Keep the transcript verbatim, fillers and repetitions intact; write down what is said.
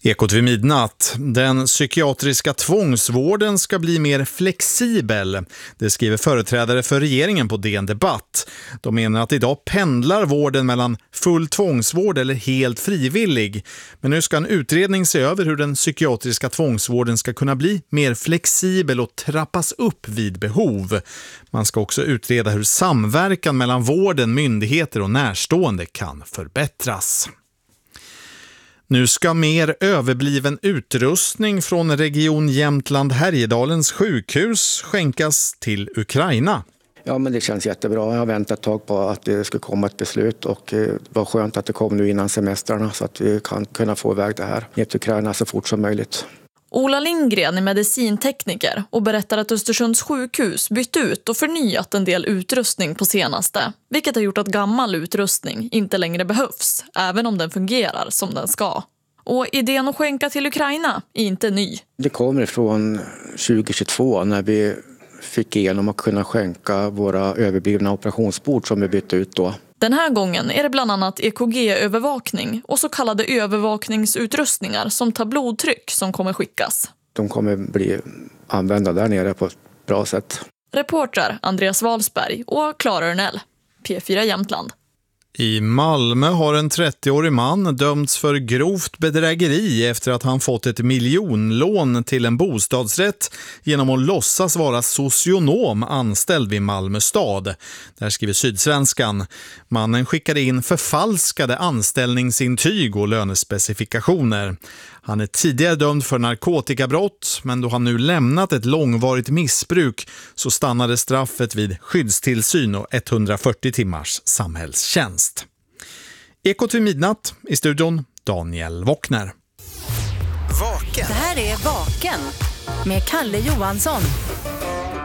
Ekot vid midnatt. Den psykiatriska tvångsvården ska bli mer flexibel. Det skriver företrädare för regeringen på D N Debatt. De menar att idag pendlar vården mellan full tvångsvård eller helt frivillig. Men nu ska en utredning se över hur den psykiatriska tvångsvården ska kunna bli mer flexibel och trappas upp vid behov. Man ska också utreda hur samverkan mellan vården, myndigheter och närstående kan förbättras. Nu ska mer överbliven utrustning från Region Jämtland Härjedalens sjukhus skänkas till Ukraina. Ja, men det känns jättebra. Jag har väntat ett tag på att det skulle komma ett beslut och det var skönt att det kom nu innan semestrarna så att vi kan kunna få iväg det här ner till Ukraina så fort som möjligt. Ola Lindgren är medicintekniker och berättar att Östersunds sjukhus bytt ut och förnyat en del utrustning på senaste. Vilket har gjort att gammal utrustning inte längre behövs, även om den fungerar som den ska. Och idén att skänka till Ukraina är inte ny. Det kommer från tjugo tjugotvå när vi fick igenom att kunna skänka våra överblivna operationsbord som vi bytte ut då. Den här gången är det bland annat E K G-övervakning och så kallade övervakningsutrustningar som tar blodtryck som kommer skickas. De kommer bli använda där nere på ett bra sätt. Reporter Andreas Walsberg och Klara Örnell, P fyra Jämtland. I Malmö har en trettioårig man dömts för grovt bedrägeri efter att han fått ett miljonlån till en bostadsrätt genom att låtsas vara socionom anställd vid Malmö stad. Där skriver Sydsvenskan. Mannen skickade in förfalskade anställningsintyg och lönespecifikationer. Han är tidigare dömd för narkotikabrott, men då han nu lämnat ett långvarigt missbruk så stannade straffet vid skyddstillsyn och etthundrafyrtio timmars samhällstjänst. Ekot vid midnatt, i studion Daniel Wockner. Vaken. Det här är Vaken med Kalle Johansson.